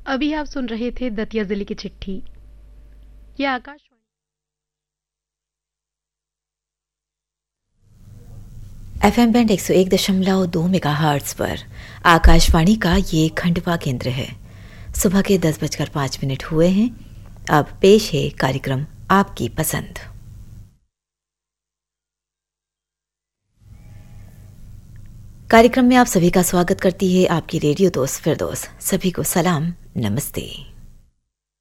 अभी आप सुन रहे थे दतिया जिले की चिट्ठी। यह आकाशवाणी FM बैंड 101.2 मेगाहर्ट्ज पर आकाशवाणी का ये खंडवा केंद्र है। सुबह के 10:05 हुए हैं। अब पेश है कार्यक्रम आपकी पसंद। कार्यक्रम में आप सभी का स्वागत करती है आपकी रेडियो दोस्त फिरदौस। सभी को सलाम, नमस्ते।